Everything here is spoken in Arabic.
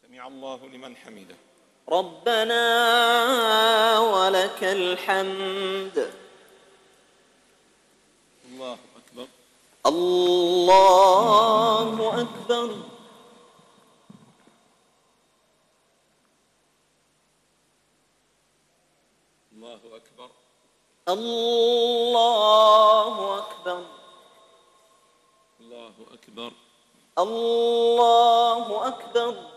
سمع الله لمن حمده. ربنا ولك الحمد. الله أكبر. الله أكبر. الله أكبر. الله أكبر. الله أكبر. الله أكبر.